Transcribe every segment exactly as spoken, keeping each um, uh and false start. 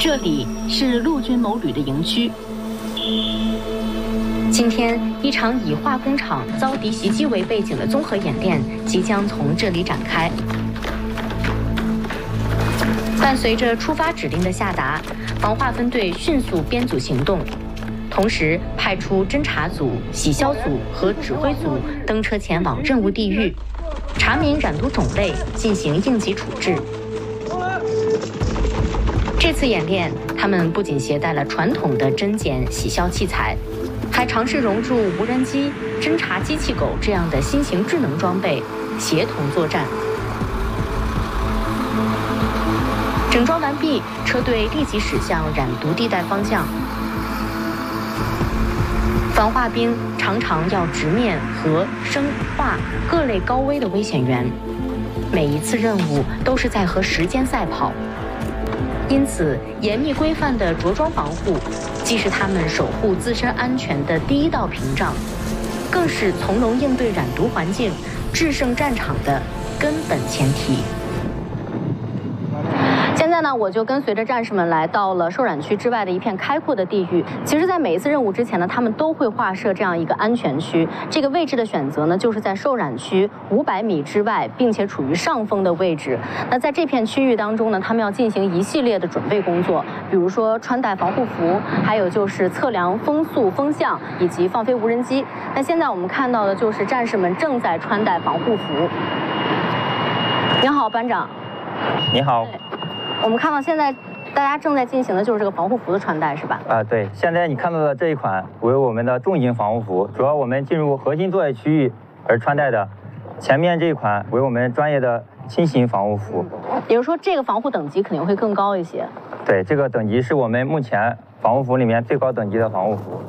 这里是陆军某旅的营区。今天，一场以化工厂遭敌袭击为背景的综合演练即将从这里展开。伴随着出发指令的下达，防化分队迅速编组行动，同时派出侦察组、洗消组和指挥组登车前往任务地域，查明染毒种类，进行应急处置。这次演练，他们不仅携带了传统的侦检、洗消器材，还尝试融入无人机、侦察机器狗这样的新型智能装备，协同作战。整装完毕，车队立即驶向染毒地带方向。防化兵常常要直面核、生、化各类高危的危险源，每一次任务都是在和时间赛跑。因此，严密规范的着装防护，既是他们守护自身安全的第一道屏障，更是从容应对染毒环境、制胜战场的根本前提。现在呢，我就跟随着战士们来到了受染区之外的一片开阔的地域。其实，在每一次任务之前呢，他们都会划设这样一个安全区。这个位置的选择呢，就是在受染区五百米之外，并且处于上风的位置。那在这片区域当中呢，他们要进行一系列的准备工作，比如说穿戴防护服，还有就是测量风速、风向以及放飞无人机。那现在我们看到的就是战士们正在穿戴防护服。您好，班长。 你好。 我们看到现在大家正在进行的就是这个防护服的穿戴，是吧？ 啊、呃，对，现在你看到的这一款为我们的重型防护服，主要我们进入核心作业区域而穿戴的。前面这一款为我们专业的轻型防护服。 也就是说，这个防护等级肯定会更高一些。 对，这个等级是我们目前防护服里面最高等级的防护服。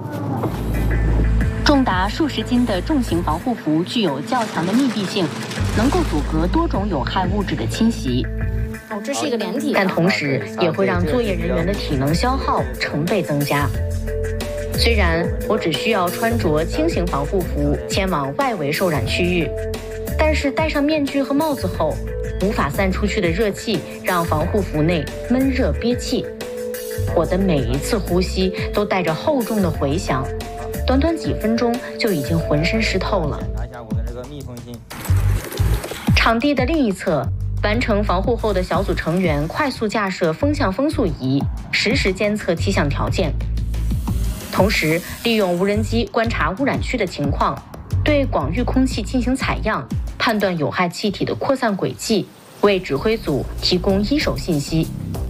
重达数十斤的重型防护服具有较强的密闭性，能够阻隔多种有害物质的侵袭。哦，这是一个连体，但同时也会让作业人员的体能消耗成倍增加。虽然我只需要穿着轻型防护服前往外围受染区域，但是戴上面具和帽子后，无法散出去的热气让防护服内闷热憋气。我的每一次呼吸都带着厚重的回响，短短几分钟就已经浑身湿透了。 拿下我们这个密封芯。 场地的另一侧，完成防护后的小组成员快速架设风向风速仪，实时监测气象条件，同时利用无人机观察污染区的情况，对广域空气进行采样，判断有害气体的扩散轨迹，为指挥组提供一手信息。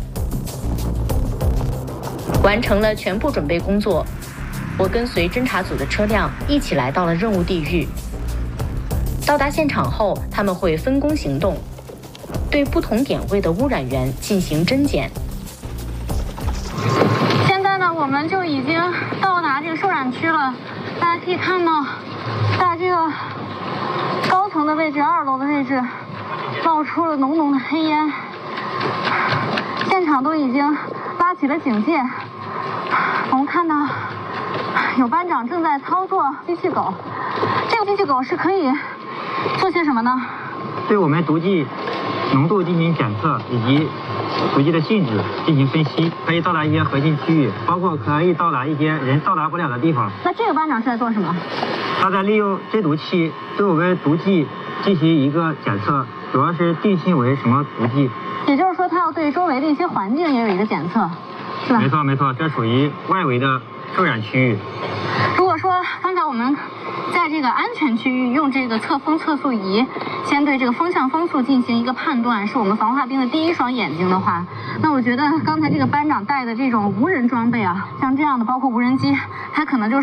完成了全部准备工作，我跟随侦察组的车辆一起来到了任务地域。到达现场后，他们会分工行动，对不同点位的污染源进行侦检。 现在呢，我们就已经到达这个受染区了。大家可以看到，在这个高层的位置，二楼的位置，冒出了浓浓的黑烟。现场都已经拉起了警戒。我们看到有班长正在操作机器狗，这个机器狗是可以做些什么呢？ 对我们毒剂浓度进行检测，以及毒剂的性质进行分析，可以到达一些核心区域，包括可以到达一些人到达不了的地方。 那这个班长是在做什么？ 他在利用侦毒器对我们毒剂进行一个检测，主要是定性为什么毒剂。 也就是说，他要对周围的一些环境也有一个检测，是吧？ 没错没错，这属于外围的受染区域。 如果说刚才我们在这个安全区域用这个测风测速仪，先对这个风向风速进行一个判断，是我们防化兵的第一双眼睛的话，那我觉得刚才这个班长带的这种无人装备啊，像这样的包括无人机，它可能就是